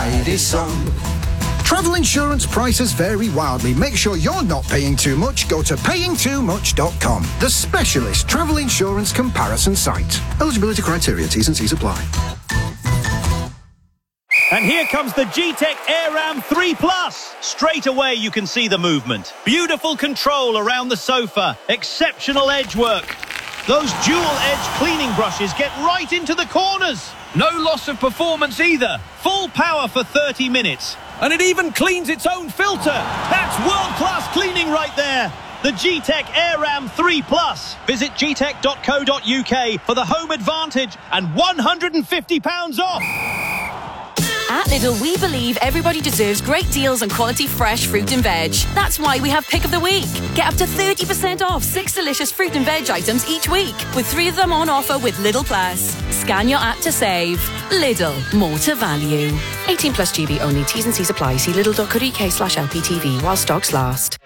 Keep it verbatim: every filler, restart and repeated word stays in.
Edison. Travel insurance prices vary wildly. Make sure you're not paying too much. Go to paying too much dot com, the specialist travel insurance comparison site. Eligibility criteria, T's and C's apply. And here comes the G-Tech AirRam three plus. Straight away you can see the movement. Beautiful control around the sofa. Exceptional edge work. Those dual-edge cleaning brushes get right into the corners. No loss of performance either. Full power for thirty minutes. And it even cleans its own filter. That's world-class cleaning right there. The G-Tech AirRam three plus. Visit g tech dot co dot u k for the home advantage and one hundred and fifty pounds off. At Lidl, we believe everybody deserves great deals on quality fresh fruit and veg. That's why we have Pick of the Week. Get up to thirty percent off six delicious fruit and veg items each week, with three of them on offer with Lidl Plus. Scan your app to save. Lidl, more to value. eighteen plus G B only. T's and C's apply. See lidl dot co dot u k slash L P T V while stocks last.